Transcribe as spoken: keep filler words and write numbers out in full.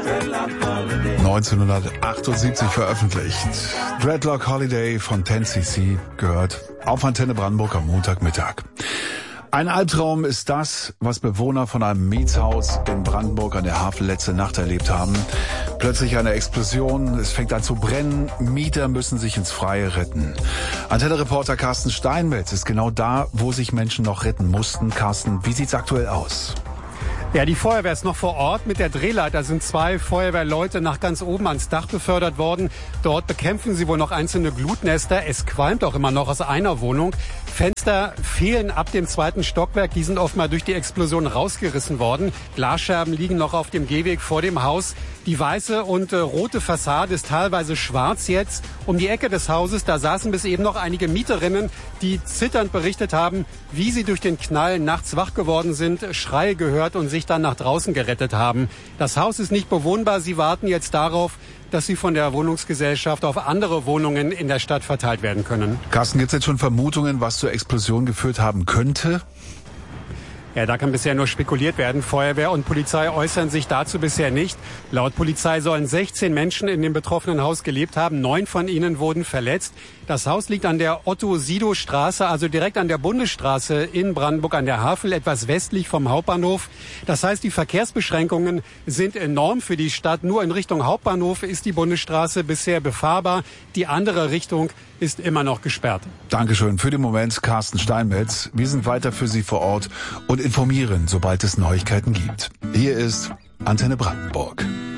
neunzehnhundertachtundsiebzig veröffentlicht. Dreadlock Holiday von ten C C gehört auf Antenne Brandenburg am Montagmittag. Ein Albtraum ist das, was Bewohner von einem Mietshaus in Brandenburg an der Havel letzte Nacht erlebt haben. Plötzlich eine Explosion, es fängt an zu brennen, Mieter müssen sich ins Freie retten. Antenne-Reporter Carsten Steinmetz ist genau da, wo sich Menschen noch retten mussten. Carsten, wie sieht's aktuell aus? Ja, die Feuerwehr ist noch vor Ort. Mit der Drehleiter sind zwei Feuerwehrleute nach ganz oben ans Dach befördert worden. Dort bekämpfen sie wohl noch einzelne Glutnester. Es qualmt auch immer noch aus einer Wohnung. Fenster fehlen ab dem zweiten Stockwerk. Die sind offenbar durch die Explosion rausgerissen worden. Glasscherben liegen noch auf dem Gehweg vor dem Haus. Die weiße und äh, rote Fassade ist teilweise schwarz jetzt. Um die Ecke des Hauses, da saßen bis eben noch einige Mieterinnen, die zitternd berichtet haben, wie sie durch den Knall nachts wach geworden sind, Schreie gehört und sich dann nach draußen gerettet haben. Das Haus ist nicht bewohnbar. Sie warten jetzt darauf, dass sie von der Wohnungsgesellschaft auf andere Wohnungen in der Stadt verteilt werden können. Carsten, gibt es jetzt schon Vermutungen, was zur Explosion geführt haben könnte? Ja, da kann bisher nur spekuliert werden. Feuerwehr und Polizei äußern sich dazu bisher nicht. Laut Polizei sollen sechzehn Menschen in dem betroffenen Haus gelebt haben. Neun von ihnen wurden verletzt. Das Haus liegt an der Otto-Sido-Straße, also direkt an der Bundesstraße in Brandenburg an der Havel, etwas westlich vom Hauptbahnhof. Das heißt, die Verkehrsbeschränkungen sind enorm für die Stadt. Nur in Richtung Hauptbahnhof ist die Bundesstraße bisher befahrbar. Die andere Richtung ist immer noch gesperrt. Dankeschön für den Moment, Carsten Steinmetz. Wir sind weiter für Sie vor Ort und informieren, sobald es Neuigkeiten gibt. Hier ist Antenne Brandenburg.